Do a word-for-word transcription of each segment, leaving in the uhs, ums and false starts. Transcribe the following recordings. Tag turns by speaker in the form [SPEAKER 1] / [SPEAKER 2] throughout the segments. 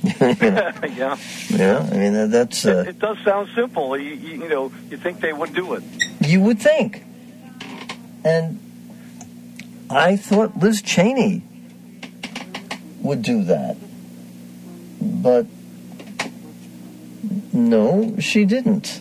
[SPEAKER 1] you know?
[SPEAKER 2] Yeah.
[SPEAKER 1] Yeah, I mean, that's... Uh,
[SPEAKER 2] it, it does sound simple. You, you, you know, you think they would do it.
[SPEAKER 1] You would think. And I thought Liz Cheney would do that. But no, she didn't.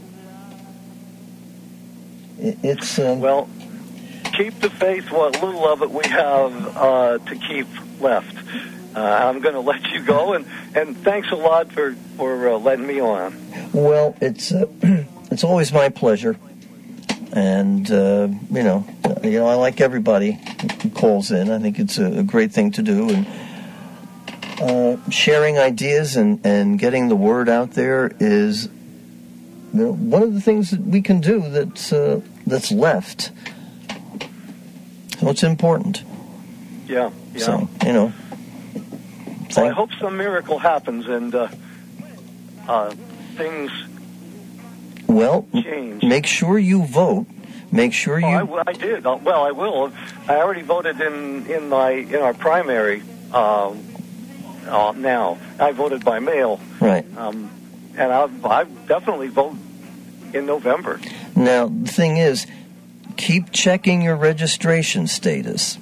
[SPEAKER 1] It, it's... Um,
[SPEAKER 2] well, keep the faith, what little of it we have uh, to keep left. Uh, I'm going to let you go, and, and thanks a lot for, for uh, letting me on.
[SPEAKER 1] Well, it's uh, it's always my pleasure, and uh, you know, you know, I like everybody who calls in. I think it's a, a great thing to do, and uh, sharing ideas and, and getting the word out there is, you know, one of the things that we can do that's uh, that's left. So it's important.
[SPEAKER 2] Yeah, yeah.
[SPEAKER 1] So, you know.
[SPEAKER 2] Well, I hope some miracle happens and uh, uh, things
[SPEAKER 1] well,
[SPEAKER 2] change.
[SPEAKER 1] Make sure you vote. Make sure you.
[SPEAKER 2] Oh, I, I did. Uh, well, I will. I already voted in in my in our primary. Um, uh, now I voted by mail.
[SPEAKER 1] Right.
[SPEAKER 2] Um, and I I definitely vote in November.
[SPEAKER 1] Now the thing is, keep checking your registration status.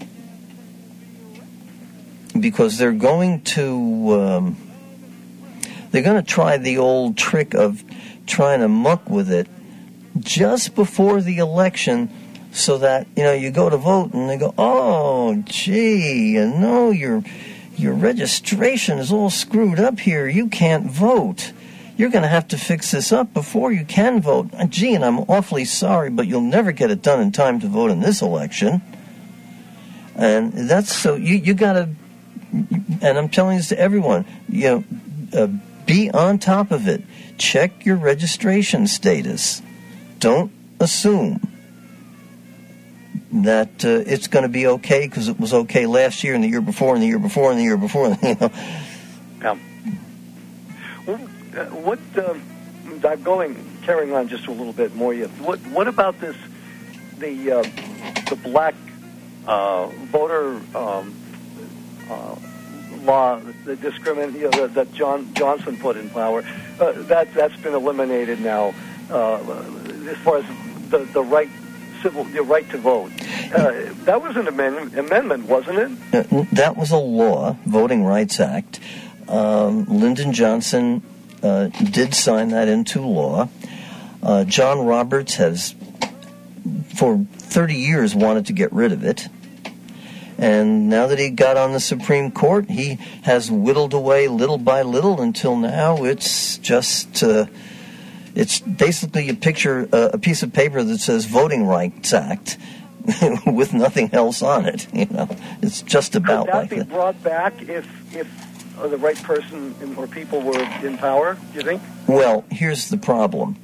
[SPEAKER 1] Because they're going to, um, they're going to try the old trick of trying to muck with it just before the election, so that, you know, you go to vote and they go, oh, gee, you know, your your registration is all screwed up here. You can't vote. You're going to have to fix this up before you can vote. Gee, and I'm awfully sorry, but you'll never get it done in time to vote in this election. And that's so you you got to. And I'm telling this to everyone, you know, uh, be on top of it. Check your registration status. Don't assume that uh, it's going to be okay because it was okay last year and the year before and the year before and the year before. You know.
[SPEAKER 2] Yeah. Well, uh, what? Uh, I'm going carrying on just a little bit more. Yet. What? What about this? The uh, the black uh, voter. Um, Uh, law, the discrimin, you know, that John Johnson put in power, uh, that that's been eliminated now. Uh, as far as the the right civil, the right to vote, uh, that was an amendment, amendment, wasn't it?
[SPEAKER 1] Uh, that was a law, Voting Rights Act. Um, Lyndon Johnson uh, did sign that into law. Uh, John Roberts has, for thirty years, wanted to get rid of it. And now that he got on the Supreme Court, he has whittled away little by little until now it's just, uh, it's basically a picture, uh, a piece of paper that says Voting Rights Act with nothing else on it. You know, it's just about like that.
[SPEAKER 2] Could that be brought back if if uh, the right person or people were in power, do you think?
[SPEAKER 1] Well, here's the problem.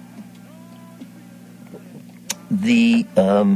[SPEAKER 1] The, um...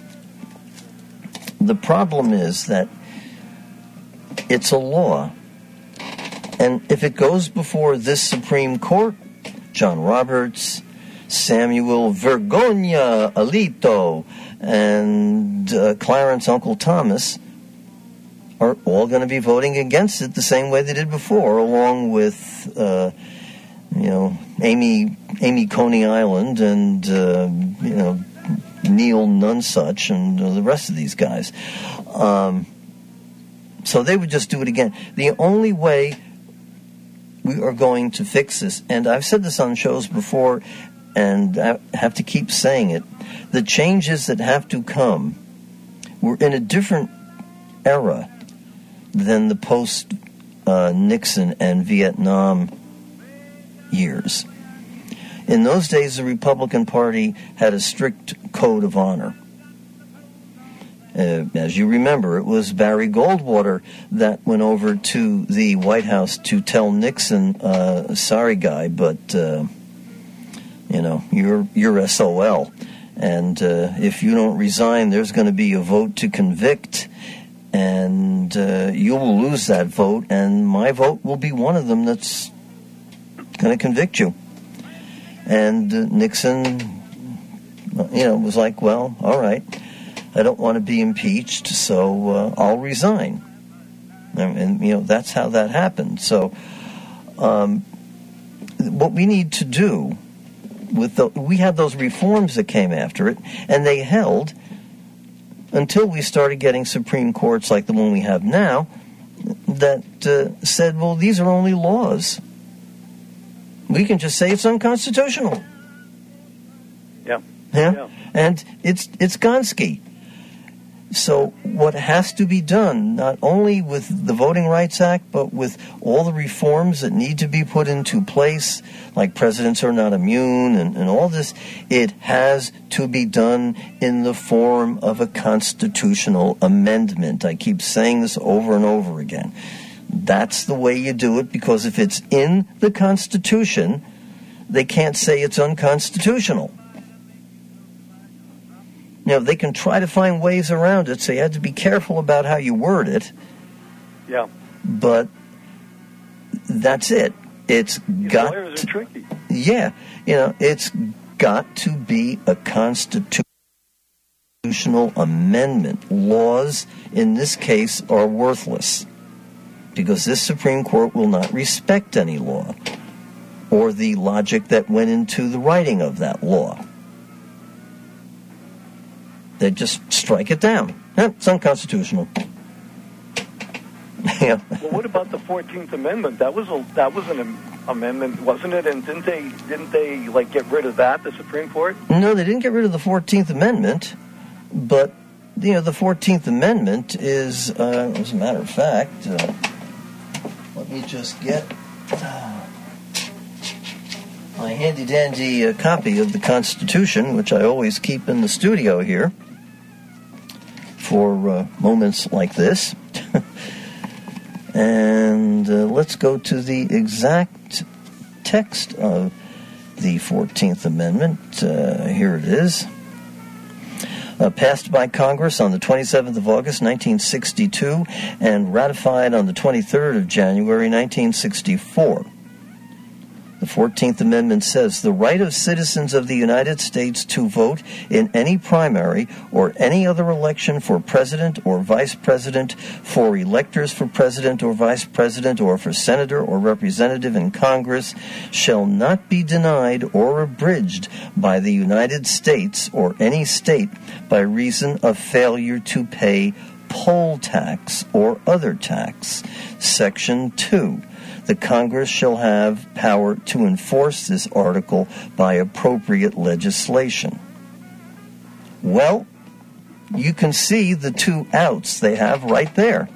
[SPEAKER 1] The problem is that it's a law, and if it goes before this Supreme Court, John Roberts, Samuel Vergogna Alito, and uh, Clarence Uncle Thomas are all going to be voting against it the same way they did before, along with, uh, you know, Amy Amy Coney Island and uh, you know. Neil Nunsuch and uh, the rest of these guys. Um, so they would just do it again. The only way we are going to fix this, and I've said this on shows before, and I have to keep saying it, the changes that have to come, we're in a different era than the post-Nixon uh, and Vietnam years. In those days, the Republican Party had a strict code of honor. Uh, as you remember, it was Barry Goldwater that went over to the White House to tell Nixon, uh, sorry, guy, but, uh, you know, you're, you're S O L. And uh, if you don't resign, there's going to be a vote to convict, and uh, you will lose that vote, and my vote will be one of them that's going to convict you. And uh, Nixon, you know, was like, well, all right, I don't want to be impeached, so uh, I'll resign. And, and you know, that's how that happened. So um, what we need to do with the, we had those reforms that came after it, and they held until we started getting Supreme Courts like the one we have now that uh, said, well, these are only laws. We can just say it's unconstitutional.
[SPEAKER 2] Yeah.
[SPEAKER 1] Yeah.
[SPEAKER 2] yeah.
[SPEAKER 1] And it's it's Gonski. So what has to be done, not only with the Voting Rights Act, but with all the reforms that need to be put into place, like presidents are not immune and, and all this, it has to be done in the form of a constitutional amendment. I keep saying this over and over again. That's the way you do it, because if it's in the Constitution, they can't say it's unconstitutional. You know, they can try to find ways around it, so you have to be careful about how you word it.
[SPEAKER 2] Yeah.
[SPEAKER 1] But that's it. It's
[SPEAKER 2] These
[SPEAKER 1] got
[SPEAKER 2] lawyers
[SPEAKER 1] to,
[SPEAKER 2] are tricky.
[SPEAKER 1] Yeah. You know, it's got to be a constitutional amendment. Laws, in this case, are worthless, because this Supreme Court will not respect any law or the logic that went into the writing of that law. They just strike it down. Eh, it's unconstitutional. Yeah.
[SPEAKER 2] Well, what about the fourteenth Amendment? That was a that was an am- amendment, wasn't it? And didn't they didn't they like get rid of that? The Supreme Court?
[SPEAKER 1] No, they didn't get rid of the fourteenth Amendment, but you know the fourteenth Amendment is, uh, as a matter of fact, uh, let me just get uh, my handy dandy uh, copy of the Constitution, which I always keep in the studio here for uh, moments like this. And uh, let's go to the exact text of the fourteenth Amendment. Uh, here it is. Uh, passed by Congress on the twenty-seventh of August, nineteen sixty-two, and ratified on the twenty-third of January, nineteen sixty-four. The fourteenth Amendment says, the right of citizens of the United States to vote in any primary or any other election for president or vice president, for electors for president or vice president, or for senator or representative in Congress shall not be denied or abridged by the United States or any state by reason of failure to pay poll tax or other tax. Section two. The Congress shall have power to enforce this article by appropriate legislation. Well, you can see the two outs they have right there.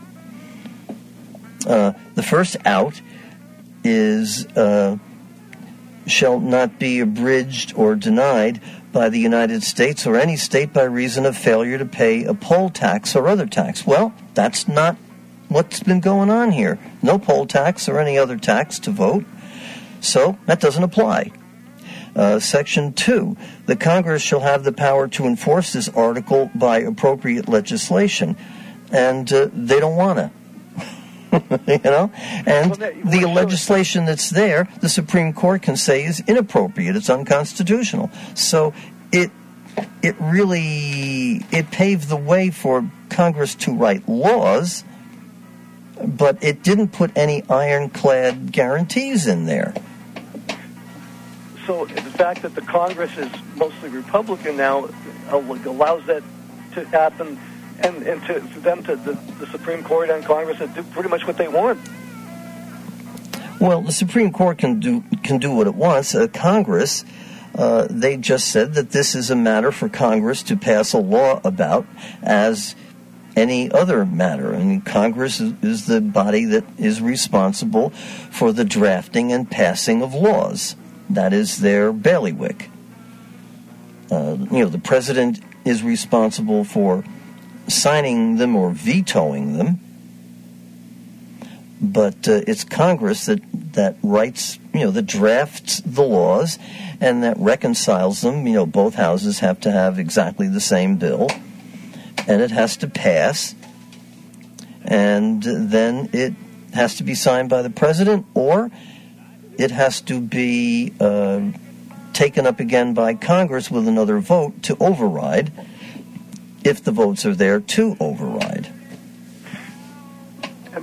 [SPEAKER 1] Uh, the first out is uh, shall not be abridged or denied by the United States or any state by reason of failure to pay a poll tax or other tax. Well, that's not what's been going on here. No poll tax or any other tax to vote, so that doesn't apply. Uh, Section two, the Congress shall have the power to enforce this article by appropriate legislation, and uh, they don't want to. You know? And
[SPEAKER 2] well, that,
[SPEAKER 1] the
[SPEAKER 2] well,
[SPEAKER 1] legislation that's there, the Supreme Court can say is inappropriate, it's unconstitutional. So it it really, it paved the way for Congress to write laws, but it didn't put any ironclad guarantees in there.
[SPEAKER 2] So the fact that the Congress is mostly Republican now allows that to happen, and, and to, for them to, the, the Supreme Court and Congress to do pretty much what they want.
[SPEAKER 1] Well, the Supreme Court can do can do what it wants. Uh, Congress, uh, they just said that this is a matter for Congress to pass a law about, as any other matter. I mean, Congress is, is the body that is responsible for the drafting and passing of laws. That is their bailiwick. Uh, you know, the president is responsible for signing them or vetoing them, but uh, it's Congress that, that writes, you know, that drafts the laws and that reconciles them. You know, both houses have to have exactly the same bill, and it has to pass, and then it has to be signed by the president, or it has to be uh, taken up again by Congress with another vote to override, if the votes are there to override.
[SPEAKER 2] And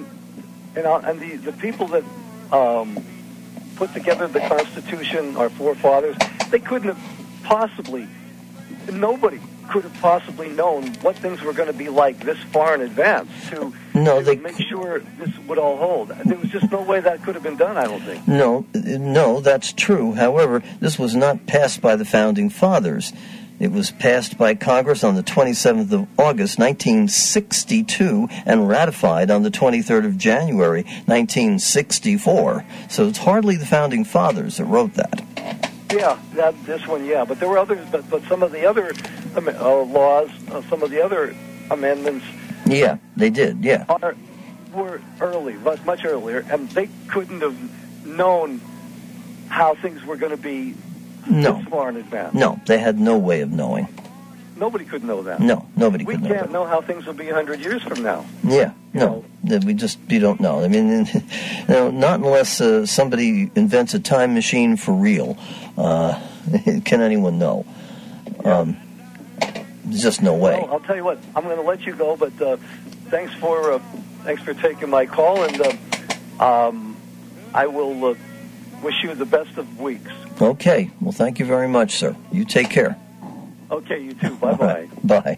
[SPEAKER 2] You know, and the, the people that um, put together the Constitution, our forefathers, they couldn't have possibly, nobody could have possibly known what things were going to be like this far in advance to,
[SPEAKER 1] no,
[SPEAKER 2] to
[SPEAKER 1] they,
[SPEAKER 2] make sure this would all hold. There was just no way that could have been done, I don't think.
[SPEAKER 1] No, no, that's true. However, this was not passed by the Founding Fathers. It was passed by Congress on the twenty-seventh of August, nineteen sixty-two, and ratified on the twenty-third of January, nineteen sixty-four. So it's hardly the Founding Fathers that wrote that.
[SPEAKER 2] Yeah, that, this one, yeah. But there were others, but, but some of the other uh, laws, uh, some of the other amendments...
[SPEAKER 1] Yeah, they did, yeah.
[SPEAKER 2] Are, were early, much, much earlier, and they couldn't have known how things were going to be
[SPEAKER 1] no.
[SPEAKER 2] this far in advance.
[SPEAKER 1] No, they had no way of knowing.
[SPEAKER 2] Nobody could know that.
[SPEAKER 1] No, nobody
[SPEAKER 2] we
[SPEAKER 1] could know that.
[SPEAKER 2] We can't know how things will be a hundred years from now.
[SPEAKER 1] Yeah, no, know? we just, we don't know. I mean, you know, not unless uh, somebody invents a time machine for real, uh, can anyone know.
[SPEAKER 2] Yeah.
[SPEAKER 1] Um, there's just no way.
[SPEAKER 2] Well, I'll tell you what, I'm going to let you go, but uh, thanks for uh, thanks for taking my call, and uh, um, I will uh, wish you the best of weeks.
[SPEAKER 1] Okay, well, thank you very much, sir. You take care.
[SPEAKER 2] Okay, you too. Bye-bye.
[SPEAKER 1] Right. Bye.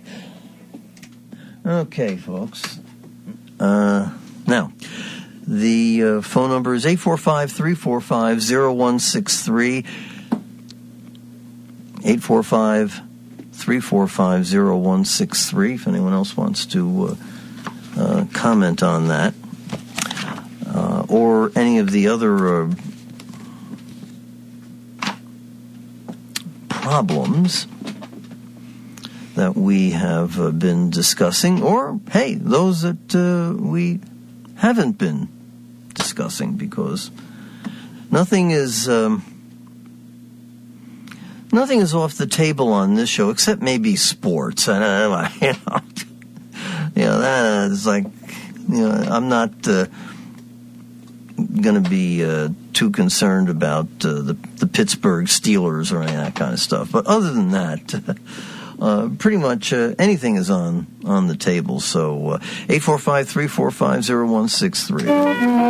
[SPEAKER 1] Okay, folks. Uh, now, the uh, phone number is eight four five, three four five, zero one six three. eight four five, three four five, zero one six three, if anyone else wants to uh, uh, comment on that. Uh, or any of the other uh, problems that we have uh, been discussing, or, hey, those that uh, we haven't been discussing, because nothing is um, nothing is off the table on this show, except maybe sports. And uh, you know, you know that is like, you know, I'm not uh, going to be uh, too concerned about uh, the the Pittsburgh Steelers or any of that kind of stuff. But other than that. Uh, pretty much uh, anything is on, on the table. So uh, eight four five, three four five, zero one six three.